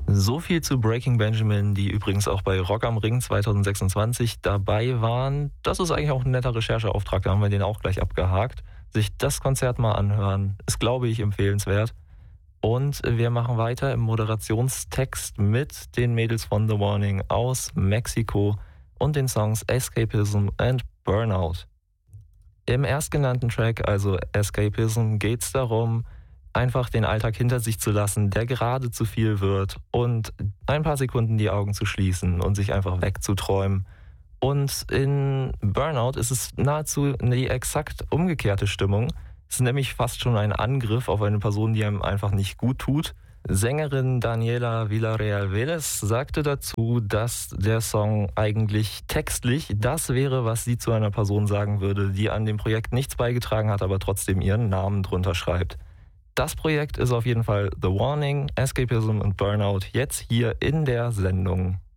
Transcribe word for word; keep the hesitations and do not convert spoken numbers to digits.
So viel zu Breaking Benjamin, die übrigens auch bei Rock am Ring zwanzig sechsundzwanzig dabei waren. Das ist eigentlich auch ein netter Rechercheauftrag, da haben wir den auch gleich abgehakt. Sich das Konzert mal anhören, ist, glaube ich, empfehlenswert. Und wir machen weiter im Moderationstext mit den Mädels von The Warning aus Mexiko und den Songs Escapism and Burnout. Im erstgenannten Track, also Escapism, geht es darum, einfach den Alltag hinter sich zu lassen, der gerade zu viel wird und ein paar Sekunden die Augen zu schließen und sich einfach wegzuträumen. Und in Burnout ist es nahezu die exakt umgekehrte Stimmung. Es ist nämlich fast schon ein Angriff auf eine Person, die einem einfach nicht gut tut. Sängerin Daniela Villarreal Velez sagte dazu, dass der Song eigentlich textlich das wäre, was sie zu einer Person sagen würde, die an dem Projekt nichts beigetragen hat, aber trotzdem ihren Namen drunter schreibt. Das Projekt ist auf jeden Fall The Warning, Escapism und Burnout, jetzt hier in der Sendung.